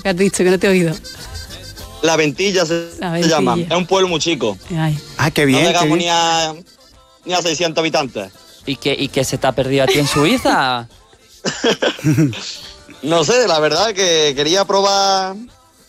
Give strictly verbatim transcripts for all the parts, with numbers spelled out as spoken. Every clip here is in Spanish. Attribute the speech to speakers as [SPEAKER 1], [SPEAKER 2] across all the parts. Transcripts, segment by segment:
[SPEAKER 1] ¿Qué has dicho? Que no te he oído.
[SPEAKER 2] La Ventilla se,
[SPEAKER 1] La
[SPEAKER 2] se
[SPEAKER 1] Ventilla.
[SPEAKER 2] llama. Es un pueblo muy chico.
[SPEAKER 1] Ay.
[SPEAKER 3] Ah, qué bien.
[SPEAKER 2] No
[SPEAKER 3] qué
[SPEAKER 2] llegamos
[SPEAKER 3] bien.
[SPEAKER 2] ni a, ni a seiscientos habitantes.
[SPEAKER 4] ¿Y qué, ¿Y qué se te ha perdido a ti en Suiza?
[SPEAKER 2] No sé, la verdad que quería probar...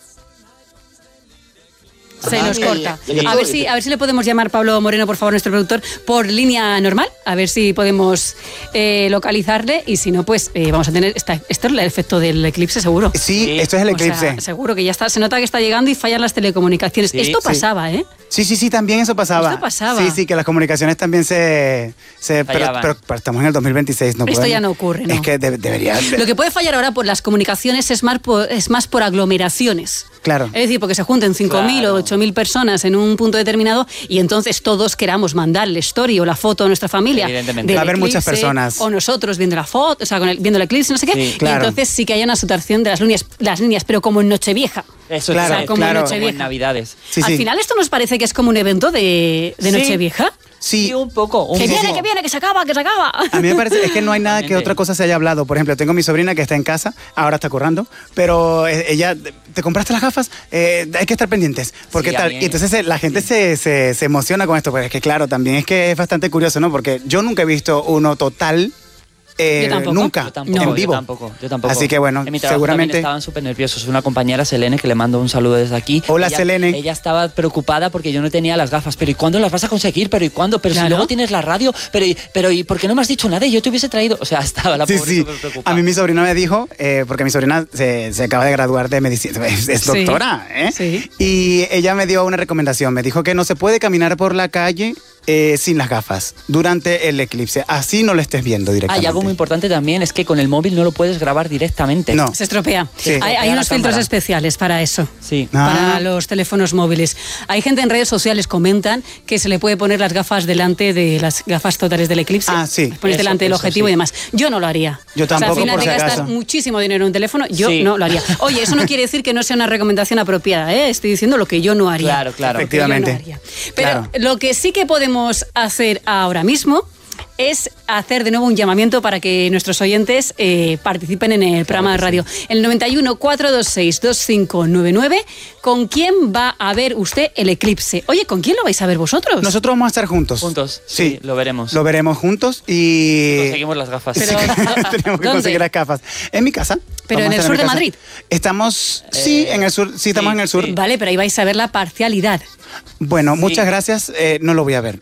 [SPEAKER 1] Se nos
[SPEAKER 2] Ah,
[SPEAKER 1] corta.
[SPEAKER 2] y- y-
[SPEAKER 1] A ver si, a ver si le podemos llamar Pablo Moreno, por favor, nuestro productor, por línea normal, a ver si podemos eh, localizarle, y si no, pues eh, vamos a tener esta, esto es el efecto del eclipse, seguro.
[SPEAKER 3] Sí,
[SPEAKER 4] Sí.
[SPEAKER 3] esto es el
[SPEAKER 1] O sea,
[SPEAKER 3] eclipse.
[SPEAKER 1] seguro que ya está, se nota que está llegando y fallan las telecomunicaciones.
[SPEAKER 4] Sí,
[SPEAKER 1] Esto
[SPEAKER 4] sí.
[SPEAKER 1] pasaba, ¿eh?
[SPEAKER 3] Sí, sí, sí, también eso pasaba.
[SPEAKER 1] Esto pasaba.
[SPEAKER 3] Sí, sí, que las comunicaciones también se... se pero,
[SPEAKER 4] Fallaban.
[SPEAKER 3] pero, pero estamos en el dos mil veintiséis, no
[SPEAKER 1] Esto
[SPEAKER 3] podemos-
[SPEAKER 1] ya no ocurre, ¿no?
[SPEAKER 3] Es que de- debería...
[SPEAKER 1] Lo que puede fallar ahora por las comunicaciones es más por, es más por aglomeraciones.
[SPEAKER 3] Claro.
[SPEAKER 1] Es decir, porque se junten cinco mil
[SPEAKER 4] Claro.
[SPEAKER 1] o ocho mil personas en un punto determinado y entonces todos queramos mandar el story o la foto a nuestra familia.
[SPEAKER 4] Evidentemente.
[SPEAKER 1] del
[SPEAKER 3] Va a haber muchas
[SPEAKER 1] eclipse,
[SPEAKER 3] personas.
[SPEAKER 1] O nosotros viendo la foto, o sea, con el- viendo el eclipse, no sé qué.
[SPEAKER 4] Sí,
[SPEAKER 1] y
[SPEAKER 3] claro.
[SPEAKER 1] entonces sí que haya una saturación de las líneas, las líneas, pero como en Nochevieja.
[SPEAKER 4] Eso
[SPEAKER 3] Claro,
[SPEAKER 4] es,
[SPEAKER 1] o sea, como
[SPEAKER 3] claro.
[SPEAKER 1] en
[SPEAKER 4] como en
[SPEAKER 1] Nochevieja.
[SPEAKER 4] Navidades.
[SPEAKER 3] Sí,
[SPEAKER 1] Al
[SPEAKER 3] sí.
[SPEAKER 1] final esto nos parece que es como un evento de, de
[SPEAKER 4] Sí.
[SPEAKER 1] Nochevieja.
[SPEAKER 3] Sí,
[SPEAKER 4] Sí, un poco. Un
[SPEAKER 1] Que
[SPEAKER 3] sí,
[SPEAKER 1] viene,
[SPEAKER 3] sí.
[SPEAKER 1] que viene, que se acaba, que se acaba.
[SPEAKER 3] a mí me parece es que no hay nada que
[SPEAKER 4] Totalmente.
[SPEAKER 3] otra cosa se haya hablado. Por ejemplo, tengo mi sobrina que está en casa, ahora está currando, pero eh, ella, ¿te compraste las gafas? Eh, hay que estar pendientes. Porque
[SPEAKER 4] Sí, a
[SPEAKER 3] tal,
[SPEAKER 4] mí-
[SPEAKER 3] y entonces eh, la gente se, se, se emociona con esto, pero es que claro, también es que es bastante curioso, ¿no? Porque yo nunca he visto uno total. eh,
[SPEAKER 1] Yo tampoco.
[SPEAKER 3] Nunca,
[SPEAKER 4] Yo tampoco,
[SPEAKER 3] en
[SPEAKER 4] yo
[SPEAKER 3] vivo.
[SPEAKER 4] tampoco, yo tampoco.
[SPEAKER 3] Así que bueno,
[SPEAKER 4] en mi trabajo
[SPEAKER 3] seguramente.
[SPEAKER 4] también estaban súper nerviosos. Una compañera, Selene, que le mando un saludo desde aquí.
[SPEAKER 3] Hola,
[SPEAKER 4] ella,
[SPEAKER 3] Selene.
[SPEAKER 4] Ella estaba preocupada porque yo no tenía las gafas. Pero ¿y cuándo las vas a conseguir? ¿Pero y cuándo? Pero
[SPEAKER 1] Claro.
[SPEAKER 4] si luego tienes la radio. Pero ¿y, pero, ¿y por qué no me has dicho nada? Y yo te hubiese traído... O sea, estaba la
[SPEAKER 3] Sí,
[SPEAKER 4] pobre
[SPEAKER 3] sí.
[SPEAKER 4] súper preocupada.
[SPEAKER 3] A mí mi sobrina me dijo, eh, porque mi sobrina se, se acaba de graduar de medicina, es, es
[SPEAKER 1] Sí.
[SPEAKER 3] doctora, ¿eh?
[SPEAKER 1] Sí.
[SPEAKER 3] Y ella me dio una recomendación, me dijo que no se puede caminar por la calle eh, sin las gafas durante el eclipse, así no lo estés viendo
[SPEAKER 4] Ah,
[SPEAKER 3] directamente.
[SPEAKER 4] y algo muy importante también es que con el móvil no lo puedes grabar directamente.
[SPEAKER 3] No.
[SPEAKER 1] Se estropea.
[SPEAKER 3] Sí.
[SPEAKER 1] Hay,
[SPEAKER 4] Estropea
[SPEAKER 1] hay
[SPEAKER 4] la
[SPEAKER 1] unos filtros
[SPEAKER 4] cámara.
[SPEAKER 1] especiales para eso.
[SPEAKER 4] Sí.
[SPEAKER 3] Ah.
[SPEAKER 1] Para los teléfonos móviles. Hay gente en redes sociales comentan que se le puede poner las gafas delante de las gafas totales del eclipse.
[SPEAKER 3] Ah, sí.
[SPEAKER 1] Las pones
[SPEAKER 4] Eso,
[SPEAKER 1] delante del
[SPEAKER 4] eso
[SPEAKER 1] objetivo
[SPEAKER 4] sí.
[SPEAKER 1] y demás. Yo no lo haría.
[SPEAKER 3] Yo
[SPEAKER 1] O sea,
[SPEAKER 3] tampoco,
[SPEAKER 1] al final
[SPEAKER 3] por
[SPEAKER 1] te
[SPEAKER 3] si
[SPEAKER 1] gastas
[SPEAKER 3] acaso.
[SPEAKER 1] muchísimo dinero en un teléfono. Yo
[SPEAKER 4] Sí.
[SPEAKER 1] no lo haría. Oye, eso no quiere decir que no sea una recomendación apropiada, ¿eh? Estoy diciendo lo que yo no haría.
[SPEAKER 4] Claro, claro.
[SPEAKER 1] Lo que yo no
[SPEAKER 3] Efectivamente.
[SPEAKER 1] haría. Pero
[SPEAKER 3] Claro.
[SPEAKER 1] lo que sí que podemos hacer ahora mismo es hacer de nuevo un llamamiento para que nuestros oyentes eh, participen en el programa de radio. El noventa y uno, cuatro dos seis, dos cinco nueve nueve. ¿Con quién va a ver usted el eclipse? Oye, ¿con quién lo vais a ver vosotros?
[SPEAKER 3] Nosotros vamos a estar juntos.
[SPEAKER 4] Juntos, sí, lo veremos.
[SPEAKER 3] Lo veremos juntos y...
[SPEAKER 4] Conseguimos las gafas.
[SPEAKER 1] Pero-
[SPEAKER 3] Tenemos que
[SPEAKER 1] ¿Dónde?
[SPEAKER 3] conseguir las gafas. En mi casa.
[SPEAKER 1] Pero
[SPEAKER 3] Vamos
[SPEAKER 1] en
[SPEAKER 3] a
[SPEAKER 1] el
[SPEAKER 3] estar
[SPEAKER 1] sur
[SPEAKER 3] mi
[SPEAKER 1] de
[SPEAKER 3] casa.
[SPEAKER 1] Madrid.
[SPEAKER 3] Estamos, sí,
[SPEAKER 4] Eh,
[SPEAKER 3] en el sur, sí, estamos
[SPEAKER 4] sí,
[SPEAKER 3] en el sur.
[SPEAKER 4] sí.
[SPEAKER 1] Vale, pero ahí vais a ver la parcialidad.
[SPEAKER 3] Bueno, muchas gracias, eh, no lo voy a ver.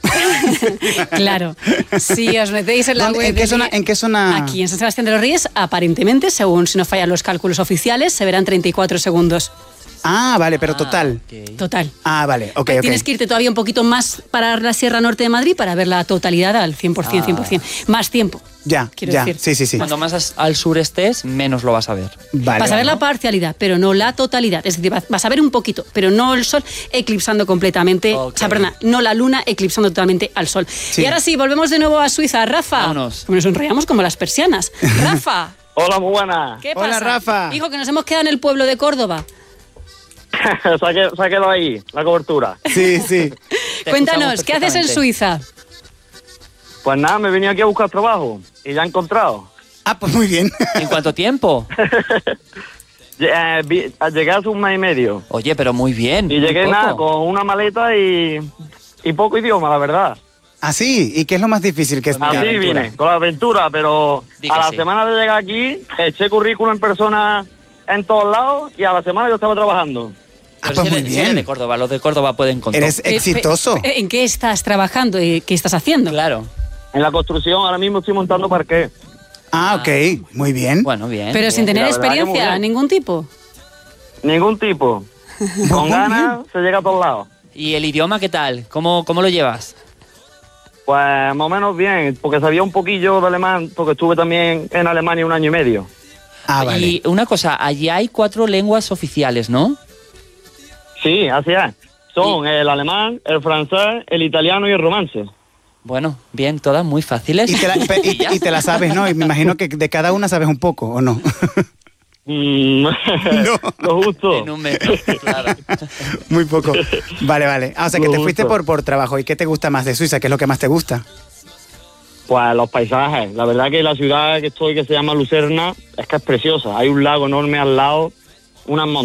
[SPEAKER 1] Claro. Si os metéis en la
[SPEAKER 3] ¿Dónde-
[SPEAKER 1] web...
[SPEAKER 3] en qué
[SPEAKER 1] de-
[SPEAKER 3] zona- en qué zona?
[SPEAKER 1] Aquí, en San Sebastián de los Reyes, aparentemente, según si no fallan los cálculos oficiales, se verán treinta y cuatro segundos.
[SPEAKER 3] Ah, vale, pero
[SPEAKER 4] Ah,
[SPEAKER 3] total.
[SPEAKER 4] ok.
[SPEAKER 1] Total.
[SPEAKER 3] Ah, vale, ok, ok.
[SPEAKER 1] Tienes que irte todavía un poquito más para la Sierra Norte de Madrid para ver la totalidad al cien por ciento, cien por ciento. Más tiempo.
[SPEAKER 3] Ya,
[SPEAKER 1] quiero
[SPEAKER 3] ya,
[SPEAKER 1] decir.
[SPEAKER 3] sí, sí, sí.
[SPEAKER 4] Cuanto más as- al sur estés, menos lo vas a ver.
[SPEAKER 3] Vale,
[SPEAKER 1] Vas a ver
[SPEAKER 3] vale.
[SPEAKER 1] la parcialidad, pero no la totalidad. Es decir, vas- vas a ver un poquito, pero no el sol eclipsando completamente.
[SPEAKER 4] Ok.
[SPEAKER 1] O sea, perdona, no la luna eclipsando totalmente al sol. Y ahora sí, volvemos de nuevo a Suiza. Rafa.
[SPEAKER 4] Vámonos.
[SPEAKER 1] Pues nos enrollamos como las persianas. Rafa.
[SPEAKER 2] Hola, muy buena.
[SPEAKER 1] ¿Qué
[SPEAKER 3] Hola,
[SPEAKER 1] pasa?
[SPEAKER 3] Rafa.
[SPEAKER 1] Hijo, que nos hemos quedado en el pueblo de Córdoba.
[SPEAKER 2] se, ha quedado, se ha quedado ahí, la cobertura.
[SPEAKER 3] Sí, sí.
[SPEAKER 4] Te
[SPEAKER 1] Cuéntanos,
[SPEAKER 4] escuchamos
[SPEAKER 1] ¿qué haces en
[SPEAKER 4] perfectamente.
[SPEAKER 1] Suiza?
[SPEAKER 2] Pues nada, me venía aquí a buscar trabajo y ya he encontrado.
[SPEAKER 3] Ah, pues muy bien.
[SPEAKER 4] ¿En cuánto tiempo?
[SPEAKER 2] Lle- eh, vi- Llegué hace un mes y medio.
[SPEAKER 4] Oye, pero muy bien.
[SPEAKER 2] Y
[SPEAKER 4] muy
[SPEAKER 2] llegué
[SPEAKER 4] poco.
[SPEAKER 2] nada, con una maleta y, y poco idioma, la verdad.
[SPEAKER 3] Ah, sí. ¿Y qué es lo más difícil? Que es...
[SPEAKER 4] Pues mira,
[SPEAKER 2] Así
[SPEAKER 4] aventura.
[SPEAKER 2] vine, con la aventura, pero
[SPEAKER 4] Di que
[SPEAKER 2] a la
[SPEAKER 4] sí.
[SPEAKER 2] semana de llegar aquí, eché currículum en persona en todos lados y a la semana yo estaba trabajando.
[SPEAKER 3] Ah,
[SPEAKER 4] Pero
[SPEAKER 3] pues
[SPEAKER 4] si
[SPEAKER 3] muy
[SPEAKER 4] eres- si eres
[SPEAKER 3] bien.
[SPEAKER 4] de Córdoba, los de Córdoba pueden contar.
[SPEAKER 3] Eres exitoso.
[SPEAKER 1] Eh, pe- ¿En qué estás trabajando? y ¿Qué estás haciendo?
[SPEAKER 4] Claro.
[SPEAKER 2] En la construcción ahora mismo estoy montando parqué.
[SPEAKER 3] Ah, ok. Muy bien.
[SPEAKER 4] Bueno, bien.
[SPEAKER 1] Pero
[SPEAKER 4] bien.
[SPEAKER 1] sin tener
[SPEAKER 2] la verdad que muy
[SPEAKER 1] experiencia,
[SPEAKER 2] bien.
[SPEAKER 1] ningún tipo.
[SPEAKER 2] Ningún tipo. Con
[SPEAKER 3] Muy
[SPEAKER 2] ganas se llega a todos lados.
[SPEAKER 4] ¿Y el idioma qué tal? ¿Cómo, cómo lo llevas?
[SPEAKER 2] Pues más o menos bien, porque sabía un poquillo de alemán, porque estuve también en Alemania un año y medio.
[SPEAKER 3] Ah, vale.
[SPEAKER 4] Y una cosa, allí hay cuatro lenguas oficiales, ¿no?
[SPEAKER 2] Sí, así es. Son el alemán, el francés, el italiano y el romance.
[SPEAKER 4] Bueno, bien, todas muy fáciles.
[SPEAKER 3] Y te, la, pe- y,
[SPEAKER 4] ya
[SPEAKER 3] y te la sabes, ¿no? Y me imagino que de cada una sabes un poco, ¿o no?
[SPEAKER 2] Mm, Lo justo.
[SPEAKER 4] En un mes, claro.
[SPEAKER 3] Muy poco. Vale, vale. Ah, o sea, que
[SPEAKER 2] Lo
[SPEAKER 3] te fuiste
[SPEAKER 2] justo.
[SPEAKER 3] por, por trabajo. ¿Y qué te gusta más de Suiza? ¿Qué es lo que más te gusta?
[SPEAKER 2] Pues los paisajes. La verdad que la ciudad que estoy, que se llama Lucerna, es que es preciosa. Hay un lago enorme al lado, unas montañas.